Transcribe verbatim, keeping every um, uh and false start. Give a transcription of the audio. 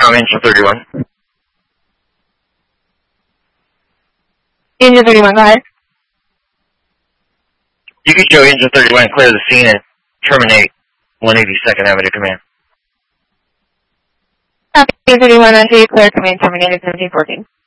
com, engine thirty-one. Engine thirty-one, go ahead. You can show engine thirty-one, clear the scene, and terminate one eighty-second Avenue Command. Engine thirty-one, I see you clear, command terminated seventeen fourteen.